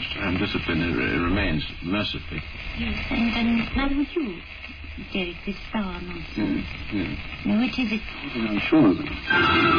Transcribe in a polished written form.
changed, and discipline remains, mercifully. Yes, and now with you, Derek, this sour nonsense. Yes. Now, which is it? I'm sure of it.